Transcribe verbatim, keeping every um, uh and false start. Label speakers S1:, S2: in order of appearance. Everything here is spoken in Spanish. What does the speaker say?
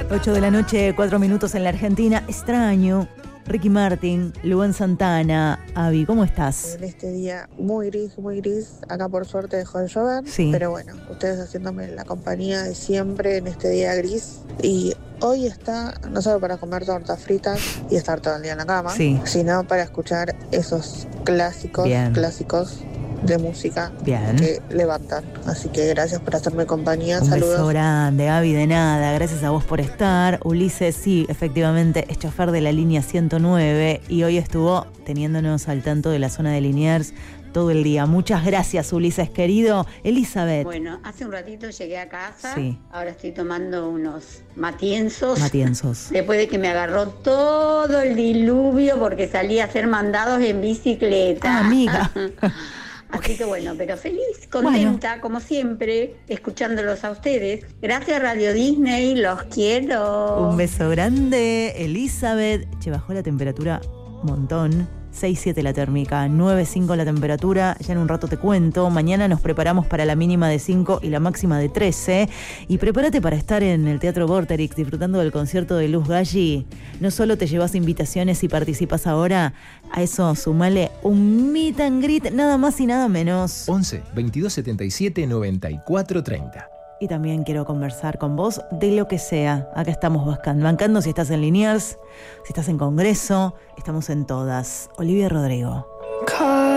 S1: ocho de la noche, cuatro minutos en la Argentina. Extraño. Ricky Martin, Luan Santana. Avi, ¿cómo estás?
S2: En este día muy gris, muy gris. Acá por suerte dejó de llover.
S1: Sí.
S2: Pero bueno, ustedes haciéndome la compañía de siempre en este día gris. Y hoy está, no solo para comer tortas fritas y estar todo el día en la cama,
S1: Sí.
S2: sino para escuchar esos clásicos,
S1: Bien.
S2: clásicos de música
S1: Bien.
S2: que levantan. Así que gracias por hacerme compañía.
S1: Un
S2: Saludos.
S1: beso grande, Avi, de nada. Gracias a vos por estar. Ulises, sí, efectivamente, es chofer de la línea ciento nueve y hoy estuvo teniéndonos al tanto de la zona de Liniers todo el día. Muchas gracias, Ulises, querido. Elizabeth.
S3: Bueno, hace un ratito llegué a casa.
S1: Sí.
S3: Ahora estoy tomando unos matienzos.
S1: Matienzos.
S3: Después de que me agarró todo el diluvio porque salí a hacer mandados en bicicleta.
S1: Ah, amiga.
S3: Así que bueno, pero feliz, contenta, bueno, como siempre, escuchándolos a ustedes. Gracias Radio Disney, los quiero.
S1: Un beso grande, Elizabeth. Che, bajó la temperatura un montón. seis siete la térmica, nueve cinco la temperatura. Ya en un rato te cuento. Mañana nos preparamos para la mínima de cinco y la máxima de trece. Y prepárate para estar en el Teatro Vorterix disfrutando del concierto de Luz Galli. No solo te llevas invitaciones y participas ahora, a eso sumale un meet and greet, nada más y nada menos.
S4: once, veintidós setenta y siete, noventa y cuatro treinta.
S1: Y también quiero conversar con vos de lo que sea. Acá estamos bancando, bancando si estás en Liniers, si estás en Congreso, estamos en todas. Olivia Rodrigo.